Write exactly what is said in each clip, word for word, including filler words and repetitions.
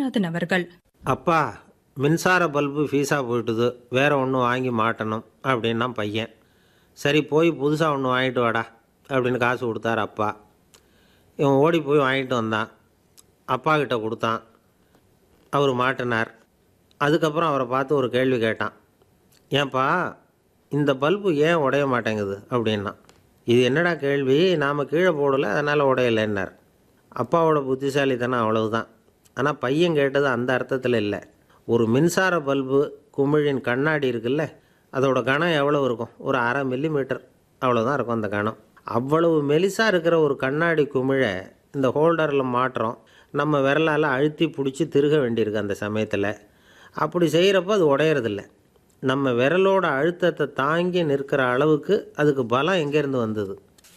சுவாமிநாதன் அவர்கள். அப்பா, மின்சார பல்பு ஃபீஸாக போயிட்டுது, வேற ஒன்று வாங்கி மாட்டணும் அப்படின்னா பையன். சரி, போய் புதுசாக ஒன்று வாங்கிட்டு வாடா அப்படின்னு காசு கொடுத்தார் அப்பா. இவன் ஓடி போய் வாங்கிட்டு வந்தான். அப்பா கிட்ட கொடுத்தான். அவர் மாட்டினார். அதுக்கப்புறம் அவரை பார்த்து ஒரு கேள்வி கேட்டான். ஏன்பா, இந்த பல்பு ஏன் உடைய மாட்டேங்குது அப்படின்னா. இது என்னடா கேள்வி, நாம் கீழே போடலை அதனால் உடையலைன்னார். அப்பாவோட புத்திசாலித்தனம் அவ்வளவுதான். ஆனால் பையன் கேட்டது அந்த அர்த்தத்தில் இல்லை. ஒரு மின்சார பல்பு குமிழின் கண்ணாடி இருக்குல்ல, அதோட கனம் எவ்வளோ இருக்கும்? ஒரு அரை மில்லி மீட்டர் அவ்வளோதான் இருக்கும் அந்த கனம். அவ்வளவு மெலிசாக இருக்கிற ஒரு கண்ணாடி குமிழை இந்த ஹோல்டரில் மாட்டுறோம். நம்ம விரலால் அழுத்தி பிடிச்சி திருக வேண்டியிருக்கு அந்த சமயத்தில். அப்படி செய்கிறப்போ அது உடையறதில்ல. நம்ம விரலோட அழுத்தத்தை தாங்கி நிற்கிற அளவுக்கு அதுக்கு பலம் எங்கேருந்து வந்தது?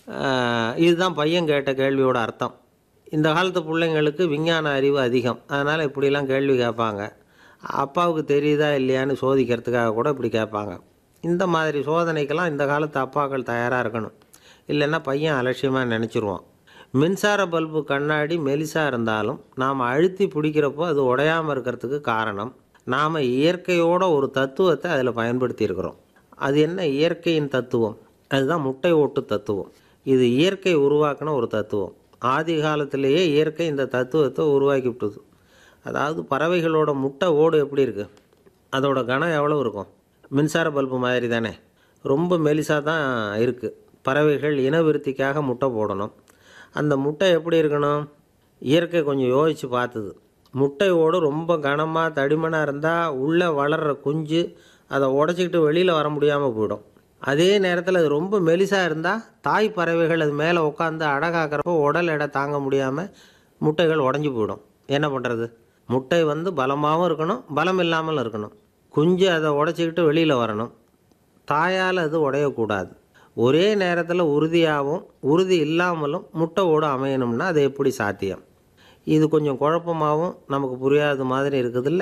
இதுதான் பையன் கேட்ட கேள்வியோட அர்த்தம். இந்த காலத்து பிள்ளைங்களுக்கு விஞ்ஞான அறிவு அதிகம், அதனால் இப்படிலாம் கேள்வி கேட்பாங்க. அப்பாவுக்கு தெரியுதா இல்லையான்னு சோதிக்கிறதுக்காக கூட இப்படி கேட்பாங்க. இந்த மாதிரி சோதனைக்கெல்லாம் இந்த காலத்து அப்பாக்கள் தயாராக இருக்கணும். இல்லைன்னா பையன் அலட்சியமாக நினச்சிருவான். மின்சார பல்பு கண்ணாடி மெலிசாக இருந்தாலும் நாம் அழுத்தி பிடிக்கிறப்போ அது உடையாமல் இருக்கிறதுக்கு காரணம், நாம் இயற்கையோட ஒரு தத்துவத்தை அதில் பயன்படுத்தியிருக்கிறோம். அது என்ன இயற்கையின் தத்துவம்? அதுதான் முட்டை ஓட்டு தத்துவம். இது இயற்கை உருவாக்கின ஒரு தத்துவம். ஆதி காலத்திலேயே இயற்கை இந்த தத்துவத்தை உருவாக்கி விட்டுது. அதாவது பறவைகளோட முட்டை ஓடு எப்படி இருக்குது, அதோட கனம் எவ்வளோ இருக்கும்? மின்சார பல்பு மாதிரி தானே, ரொம்ப மெலிசாக தான் இருக்குது. பறவைகள் இனவிருத்திக்காக முட்டை போடணும். அந்த முட்டை எப்படி இருக்கணும்? இயற்கை கொஞ்சம் யோசித்து பார்த்தது. முட்டை ஓடு ரொம்ப கனமாக தடிமனாக இருந்தால் உள்ளே வளர்கிற குஞ்சு அதை உடச்சிக்கிட்டு வெளியில் வர முடியாமல் போயிடும். அதே நேரத்தில் அது ரொம்ப மெலிசாக இருந்தால் தாய் பறவைகள் அது மேலே உட்காந்து அடகாக்கிறப்போ உடல் எடை தாங்க முடியாமல் முட்டைகள் உடஞ்சி போயிடும். என்ன பண்ணுறது? முட்டை வந்து பலமாகவும் இருக்கணும், பலம் இல்லாமலும் இருக்கணும். குஞ்சு அதை உடச்சிக்கிட்டு வெளியில் வரணும். தாயால் அது உடையக்கூடாது. ஒரே நேரத்தில் உறுதியாகவும் உறுதி இல்லாமலும் முட்டை ஓடு அமையணும்னா அது எப்படி சாத்தியம்? இது கொஞ்சம் குழப்பமாகவும் நமக்கு புரியாத மாதிரி இருக்குதுல்ல.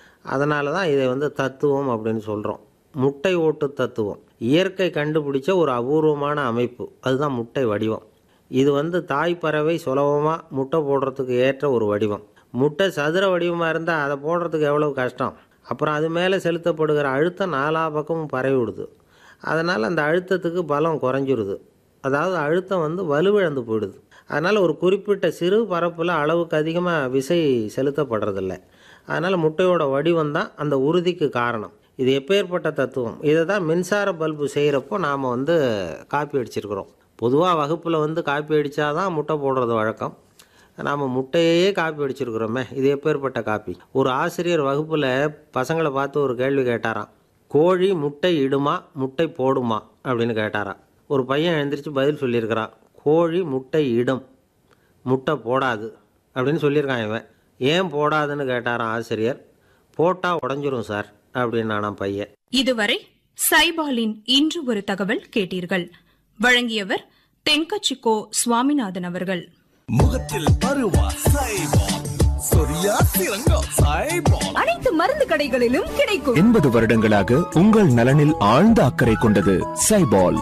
அதனால தான் இதை வந்து தத்துவம் அப்படின்னு சொல்கிறோம். முட்டை ஓட்டு தத்துவம் இயற்கை கண்டுபிடிச்ச ஒரு அபூர்வமான அமைப்பு. அதுதான் முட்டை வடிவம். இது வந்து தாய் பறவை சுலபமாக முட்டை போடுறதுக்கு ஏற்ற ஒரு வடிவம். முட்டை சதுர வடிவமாக இருந்தால் அதை போடுறதுக்கு எவ்வளோ கஷ்டம். அப்புறம் அது மேலே செலுத்தப்படுகிற அழுத்தம் நாலா பக்கமும் பரவி விடுது. அதனால் அந்த அழுத்தத்துக்கு பலம் குறைஞ்சிருது. அதாவது அழுத்தம் வந்து வலுவிழந்து போயிடுது. அதனால் ஒரு குறிப்பிட்ட சிறு பரப்பில் அளவுக்கு அதிகமாக விசை செலுத்தப்படுறதில்ல. அதனால் முட்டையோட வடிவம் தான் அந்த உறுதிக்கு காரணம். இது எப்பேற்பட்ட தத்துவம்? இதை தான் மின்சார பல்பு செய்கிறப்போ நாம் வந்து காப்பி அடிச்சிருக்கிறோம். பொதுவாக வகுப்பில் வந்து காப்பி அடித்தா தான் முட்டை போடுறது வழக்கம். நாம் முட்டையே காப்பி அடிச்சிருக்கிறோமே, இது எப்பேற்பட்ட காப்பி? ஒரு ஆசிரியர் வகுப்பில் பசங்களை பார்த்து ஒரு கேள்வி கேட்டாராம். கோழி முட்டை இடுமா, முட்டை போடுமா அப்படின்னு கேட்டாராம். ஒரு பையன் எழுந்திரிச்சு பதில் சொல்லியிருக்கிறான். கோழி முட்டை இடும், முட்டை போடாது அப்படின்னு சொல்லியிருக்கான். இவன் ஏன் போடாதுன்னு கேட்டாரான் ஆசிரியர். போட்டால் உடஞ்சிரும் சார் அப்படின்னு நானாம் பையன். இதுவரை சைபாலின் இன்று ஒரு தகவல் கேட்டீர்கள். வழங்கியவர் தென்கட்சிக்கோ சுவாமிநாதன் அவர்கள். முகத்தில் பருவா சைபால், சொரியா சிறங்கா சைபால், அனைத்து மருந்து கடைகளிலும் கிடைக்கும். எண்பது வருடங்களாக உங்கள் நலனில் ஆழ்ந்த அக்கறை கொண்டது சைபால்.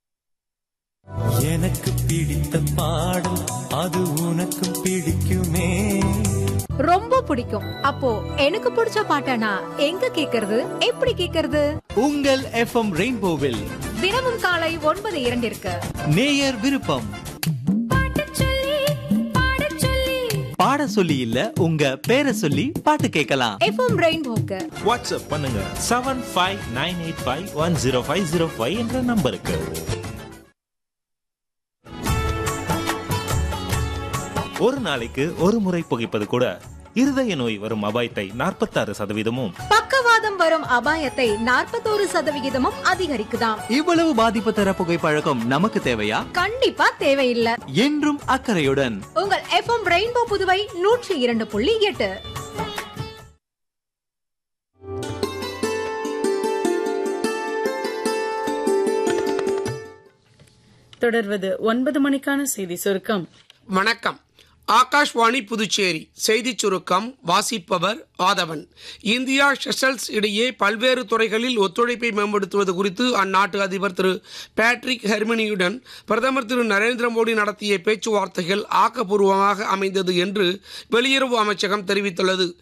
எனக்கு பிடித்த பாடல் அது உனக்கு பிடிக்குமே. ரொம்ப பிடிக்கும். அப்போ எனக்கு பிடிச்ச பாட்டனா எங்க கேக்குறது, எப்படி கேக்குறது? உங்கள் எஃப்எம் ரெயின்போவில் தினமும் காலை ஒன்பது இரண்டிற்கு நேயர் விருப்பம். பாட சொல்லி இல்ல, உங்க பேரை சொல்லி பாட்டு கேட்கலாம். எஃப்எம் ரெயின்போக்கு வாட்ஸ்அப் பண்ணுங்க seven five nine eight five one zero five zero five என்ற நம்பருக்கு. ஒரு நாளைக்கு ஒரு முறை புகைப்பது கூட இருதய நோய் வரும் அபாயத்தை நாற்பத்தாறு சதவீதமும், பக்கவாதம் வரும் அபாயத்தை நாற்பத்தோரு சதவிகிதமும் அதிகரிக்குதாம். இவ்வளவு பாதிப்பு தர புகைப்பழக்கம் நமக்கு தேவையா? கண்டிப்பா தேவையில்லை. என்றும் அக்கறையுடன் உங்கள் எஃப்எம் ரெயின்போ புதுவை நூற்றி இரண்டு புள்ளி எட்டு. தொடர்வது ஒன்பது மணிக்கான செய்தி சுருக்கம். வணக்கம். ஆகாஷ்வாணி புதுச்சேரி செய்திச் சுருக்கம் வாசிப்பவர் ஆதவன். இந்தியா செஷல்ஸ் இடையே பல்வேறு துறைகளில் ஒத்துழைப்பை மேம்படுத்துவது குறித்து அந்நாட்டு அதிபர் திரு பேட்ரிக் ஹெர்மினியுடன் பிரதமர் திரு நரேந்திர மோடி நடத்திய பேச்சுவார்த்தைகள் ஆக்கப்பூர்வமாக அமைந்தது என்று வெளியுறவு அமைச்சகம் தெரிவித்துள்ளது.